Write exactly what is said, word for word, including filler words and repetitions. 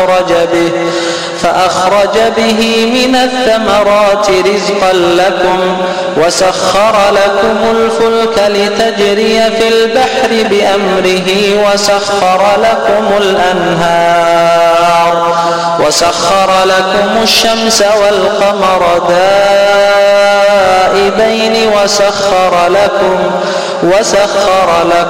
فأخرج به, فأخرج به من الثمرات رزقا لكم وسخر لكم الفلك لتجري في البحر بأمره وسخر لكم الأنهار وسخر لكم الشمس والقمر دائبين وسخر لكم وسخر لكم